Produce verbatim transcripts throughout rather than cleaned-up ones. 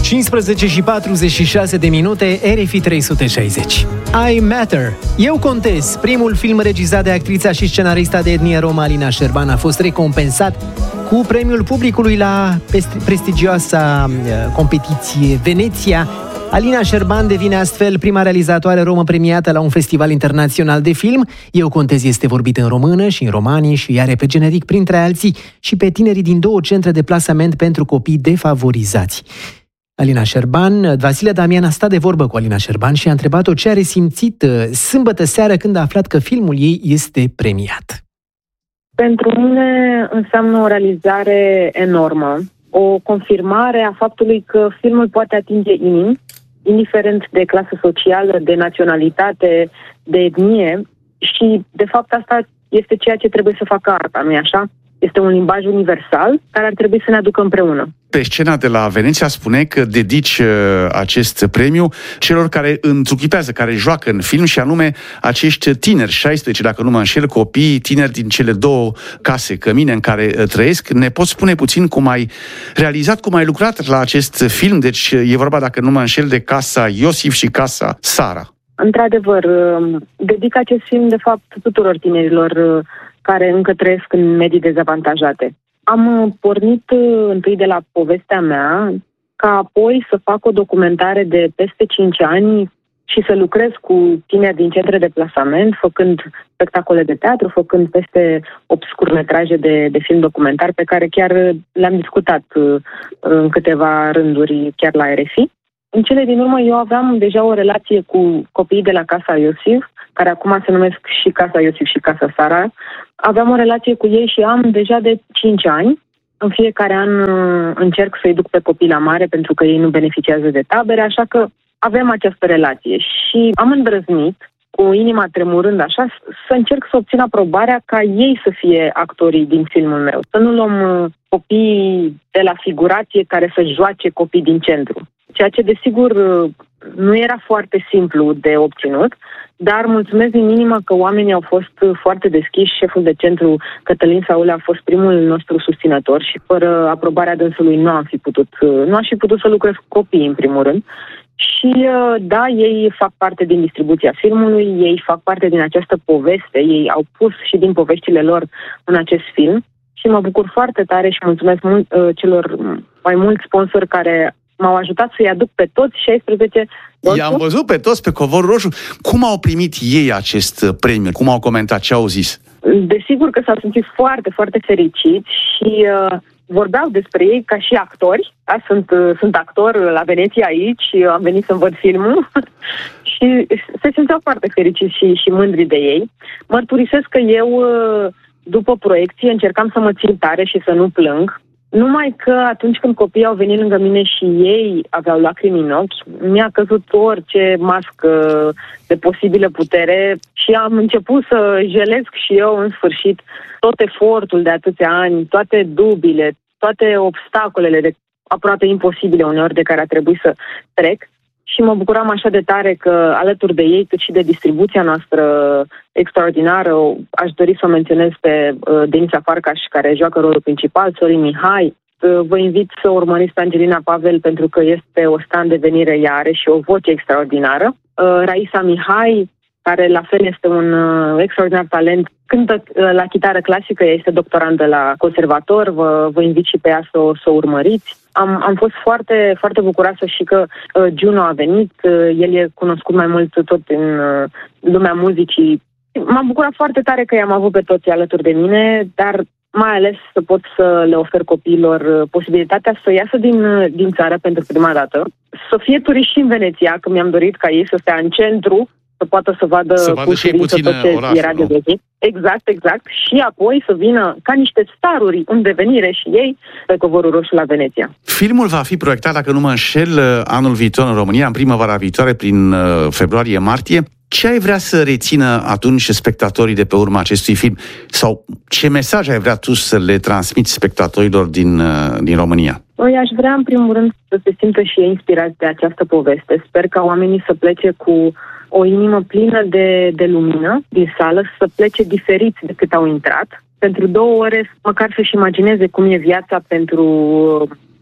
cincisprezece și patruzeci și șase de minute, R F I trei sute șaizeci. I Matter. Eu contez. Primul film regizat de actrița și scenarista de etnie romă Alina Șerban a fost recompensat cu premiul publicului la prestigioasa competiție Veneția. Alina Șerban devine astfel prima realizatoare romă premiată la un festival internațional de film. Eu contez este vorbit în română și în romani și are pe generic, printre alții, și pe tinerii din două centre de plasament pentru copii defavorizați. Alina Șerban, Vasile Damian a stat de vorbă cu Alina Șerban și a întrebat-o ce a resimțit sâmbătă seară când a aflat că filmul ei este premiat. Pentru mine înseamnă o realizare enormă, o confirmare a faptului că filmul poate atinge inimi, indiferent de clasă socială, de naționalitate, de etnie, și de fapt asta este ceea ce trebuie să facă arta, nu-i așa? Este un limbaj universal care ar trebui să ne aducă împreună. Pe scena de la Veneția spune că dedici acest premiu celor care întruchipează, care joacă în film, și anume acești tineri, șaisprezece, dacă nu mă înșel, copii tineri din cele două case, cămine în care trăiesc. Ne poți spune puțin cum ai realizat, cum ai lucrat la acest film? Deci e vorba, dacă nu mă înșel, de Casa Iosif și Casa Sara. Într-adevăr, dedic acest film, de fapt, tuturor tinerilor care încă trăiesc în medii dezavantajate. Am pornit întâi de la povestea mea, ca apoi să fac o documentare de peste cinci ani și să lucrez cu tineri din centre de plasament, făcând spectacole de teatru, făcând peste opt scurtmetraje de, de film documentar, pe care chiar le-am discutat în câteva rânduri chiar la R F I. În cele din urmă, eu aveam deja o relație cu copiii de la Casa Iosif, care acum se numesc și Casa Iosif și Casa Sara. Aveam o relație cu ei și am deja de cinci ani. În fiecare an încerc să-i duc pe copii la mare, pentru că ei nu beneficiază de tabere, așa că avem această relație. Și am îndrăznit, cu inima tremurând așa, să încerc să obțin aprobarea ca ei să fie actorii din filmul meu. Să nu luăm copii de la figurație care să joace copii din centru. Ceea ce, desigur, nu era foarte simplu de obținut, dar mulțumesc din inimă că oamenii au fost foarte deschiși. Șeful de centru, Cătălin Saule, a fost primul nostru susținător și fără aprobarea dânsului nu am fi putut, nu aș fi putut să lucrez cu copiii, în primul rând. Și da, ei fac parte din distribuția filmului, ei fac parte din această poveste, ei au pus și din poveștile lor în acest film și mă bucur foarte tare și mulțumesc mult uh, celor mai mulți sponsori care m-au ajutat să-i aduc pe toți șaisprezece. I-am văzut pe toți pe covorul roșu. Cum au primit ei acest premiu? Cum au comentat? Ce au zis? Desigur că s-au simțit foarte, foarte fericiți și uh, vorbeau despre ei ca și actori. Da? Sunt, uh, sunt actor la Veneția aici și am venit să-mi văd filmul și se simțeau foarte fericiți și, și mândri de ei. Mărturisesc că eu, uh, după proiecție, încercam să mă țin tare și să nu plâng. Numai că atunci când copiii au venit lângă mine și ei aveau lacrimi în ochi, mi-a căzut orice mască de posibilă putere și am început să jelesc și eu în sfârșit tot efortul de atâția ani, toate dubile, toate obstacolele de aproape imposibile uneori de care a trebuit să trec. Și mă bucuram așa de tare că alături de ei, cât și de distribuția noastră extraordinară, aș dori să menționez pe uh, Denisa Farcaș, care joacă rolul principal, Sorin Mihai. Uh, vă invit să urmăriți pe Angelina Pavel, pentru că este o sta în devenire, ea are și o voce extraordinară. Uh, Raisa Mihai, care la fel este un uh, extraordinar talent, cântă uh, la chitară clasică, ea este doctorandă la conservator, vă, vă invit și pe ea să o, să o urmăriți. Am, am fost foarte, foarte bucuroasă și că uh, Juno a venit, uh, el e cunoscut mai mult tot în uh, lumea muzicii. M-am bucurat foarte tare că i-am avut pe toți alături de mine, dar mai ales să pot să le ofer copiilor uh, posibilitatea să iasă din, uh, din țară pentru prima dată, să fie turiști și în Veneția, că mi-am dorit ca ei să stea în centru, să poată să vadă, să vadă cu și puțin tot ce orașul, era de văzut. Exact, exact. Și apoi să vină ca niște staruri în devenire și ei pe covorul roșu la Veneția. Filmul va fi proiectat, dacă nu mă înșel, anul viitor în România, în primăvara viitoare, prin februarie-martie. Ce ai vrea să rețină atunci spectatorii de pe urma acestui film? Sau ce mesaj ai vrea tu să le transmiți spectatorilor din, din România? Păi aș vrea, în primul rând, să se simtă și ei inspirați de această poveste. Sper ca oamenii să plece cu o inimă plină de, de lumină din sală, să plece diferiți decât au intrat. Pentru două ore, măcar să-și imagineze cum e viața pentru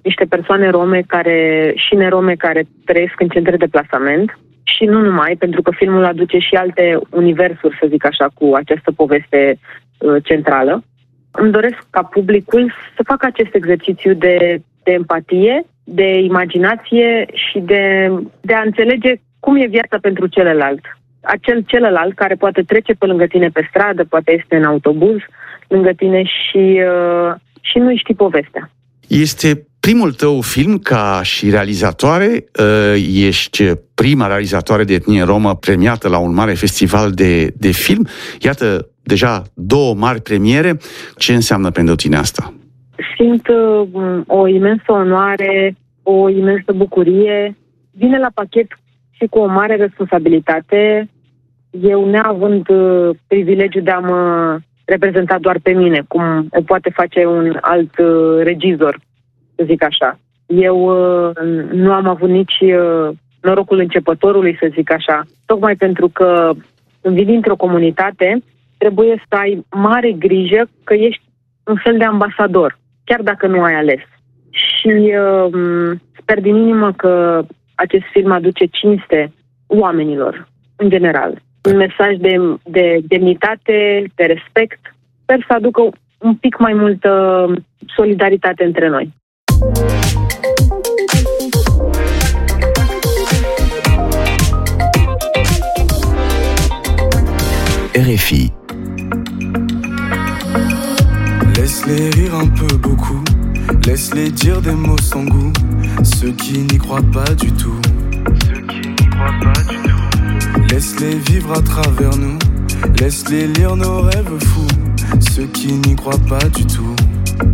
niște persoane rome care, și nerome care trăiesc în centre de plasament și nu numai, pentru că filmul aduce și alte universuri, să zic așa, cu această poveste uh, centrală. Îmi doresc ca publicul să facă acest exercițiu de, de empatie, de imaginație și de, de a înțelege cum e viața pentru celălalt. Acel celălalt care poate trece pe lângă tine pe stradă, poate este în autobuz lângă tine și, uh, și nu-i știi povestea. Este primul tău film ca și realizatoare, ești prima realizatoare de etnie romă premiată la un mare festival de, de film. Iată, deja două mari premiere. Ce înseamnă pentru tine asta? Simt uh, o imensă onoare, o imensă bucurie. Vine la pachet și cu o mare responsabilitate. Eu, neavând uh, privilegiul de a mă reprezenta doar pe mine, cum o poate face un alt uh, regizor, să zic așa. Eu uh, nu am avut nici uh, norocul începătorului, să zic așa, tocmai pentru că când vii dintr-o comunitate, trebuie să ai mare grijă că ești un fel de ambasador, chiar dacă nu ai ales. Și uh, sper din inimă că acest film aduce cinste oamenilor, în general. Un mesaj de, de demnitate, de respect. Sper să aducă un pic mai multă solidaritate între noi. R F I. Laisse-les rire un peu beaucoup, laisse-les dire des mots sans goût, ceux qui n'y croient pas du tout, ceux qui n'y croient pas du tout. Laisse-les vivre à travers nous, laisse-les lire nos rêves fous, ceux qui n'y croient pas du tout.